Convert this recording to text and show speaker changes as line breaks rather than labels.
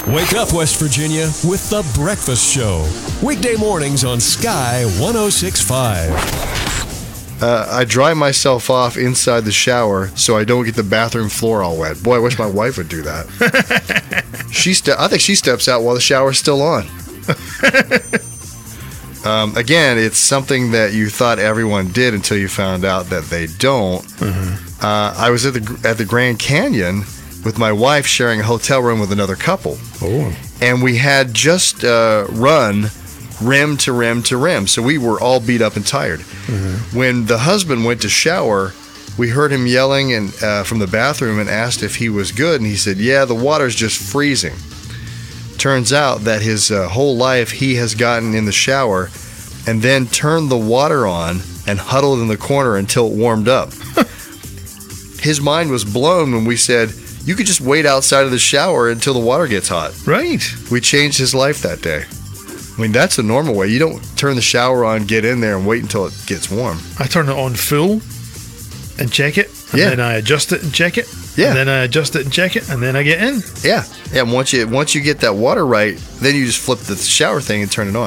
Wake up, West Virginia, with The Breakfast Show. Weekday mornings on Sky 106.5.
I dry myself off inside the shower so I don't get the bathroom floor all wet. Boy, I wish my wife would do that. I think she steps out while the shower's still on. Again, it's something that you thought everyone did until you found out that they don't. Mm-hmm. I was at the Grand Canyon with my wife sharing a hotel room with another couple.
Oh.
And we had just run rim to rim to rim. So we were all beat up and tired. Mm-hmm. When the husband went to shower, we heard him yelling from the bathroom and asked if he was good. And he said, yeah, the water's just freezing. Turns out that his whole life he has gotten in the shower and then turned the water on and huddled in the corner until it warmed up. His mind was blown when we said, you could just wait outside of the shower until the water gets hot.
Right.
We changed his life that day. I mean, that's the normal way. You don't turn the shower on, get in there, and wait until it gets warm.
I turn it on full and check it, and then I adjust it and check it.
Yeah.
And then I adjust it and check it, and then I get in.
Yeah. Yeah. And once you get that water right, then you just flip the shower thing and turn it on.